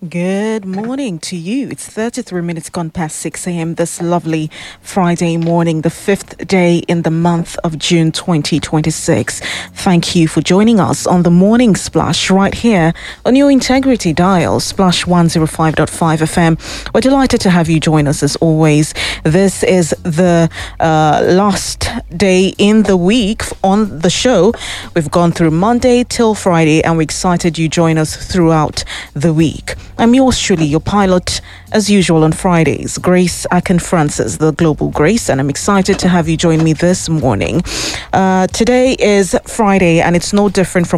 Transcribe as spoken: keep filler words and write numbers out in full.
Good morning to you. It's thirty-three minutes gone past six a.m. this lovely Friday morning, the fifth day in the month of June twenty twenty-six. Thank you for joining us on the Morning Splash right here on your Integrity Dial, Splash one oh five point five F M. We're delighted to have you join us as always. This is the uh, last day in the week on the show. We've gone through Monday till Friday and we're excited you join us throughout the week. I'm yours truly, your pilot, as usual on Fridays, Grace Akin Francis, the Global Grace, and I'm excited to have you join me this morning. Uh, today is Friday, and it's no different from